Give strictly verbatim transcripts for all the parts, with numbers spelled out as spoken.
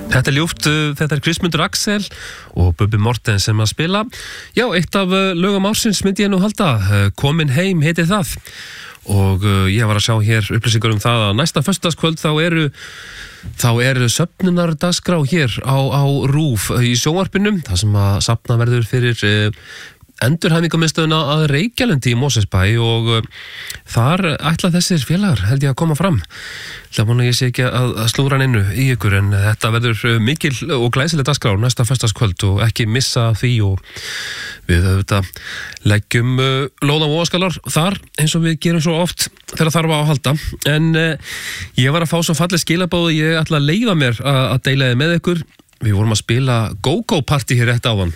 Þetta er ljúft, þetta er Kristmundur Axel og Bubbi Morten sem að spila. Já, eitt af lögum ársins myndi ég nú halda, Komin heim heiti það. Og ég var að sjá hér upplýsingar um það að næsta föstudagskvöld þá eru þá eru söfnunardagskrá hér á, á RÚV í sjónvarpinu, það sem að safna verður fyrir endurhæfingarmiðstöðina að Reykjalundi í Mosfellsbæ og þar ætla þessir félagar held ég að koma fram. Það vona ég sé ekki að, að slúra hann innu í ykkur en þetta verður mikil og glæsileg dagskrá næsta föstudagskvöld og ekki missa því og við auðvitað leggjum uh, lóð á vogaskalar þar eins og við gerum svo oft þegar þarf á að halda. En uh, ég var að fá svo falleg skilaboð og ég ætla að leyfa mér að, að deila þið með ykkur. Við vorum að spila Go-Go Party hér rétt áðan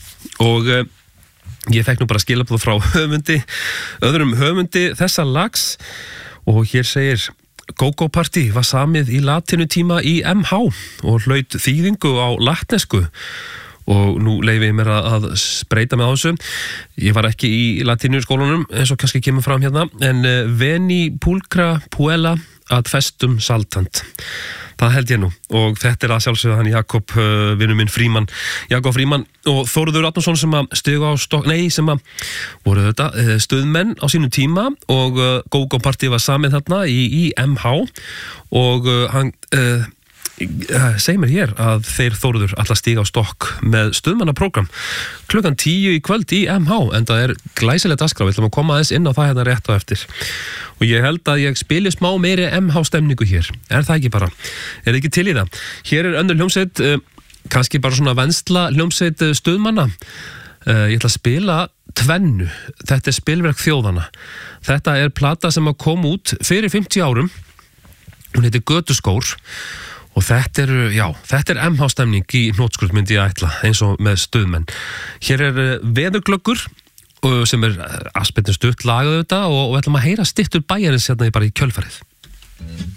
og uh, ég fekk nú bara skilaboð frá höfundi, öðrum höfundi þessa lags og hér segir Go-Go Party var samið í latinutíma í M H og hlaut þýðingu á latnesku og nú leyfi ég mér að spreita með á þessu. Ég var ekki í latinuskólanum eins og kannski kemur fram hérna en veni pulcra puella ad festum saltant. Það held ég nú og þetta er að sjálfsögða hann Jakob, uh, vinur minn Frímann, Jakob Frímann og Þórður Arnarsson sem að stiga á stokk, nei sem að voru þetta uh, stuðmenn á sínum tíma og uh, Go-Go Party var samið þarna í, í M H og uh, hann uh, segir mér hér að þeir Þórður ætla að stíga á stokk með stuðmannaprógram klukkan tíu í kvöld í M H en það er glæsileg dagskrá, við ætlum að koma aðeins inn á það hérna rétt á eftir og ég held að ég spili smá meiri M H stemningu hér, er það ekki bara er það ekki til í það, hér er önnur hljómsveit uh, kannski bara svona vensla hljómsveit uh, stuðmanna uh, ég ætla að spila tvennu, þetta er spilverk þjóðana, þetta er plata sem að kom út fyrir fimmtíu árum hún heitir Götuskór og þetta er, já, þetta er M H stemning í hnótskurð myndi ég ætla eins og með stuðmenn. Hér er Veðurglöggur sem er aðspiltin stutt lagað þetta og við ætlum að heyra stittur bæjarins hérna bara í kjölfarið.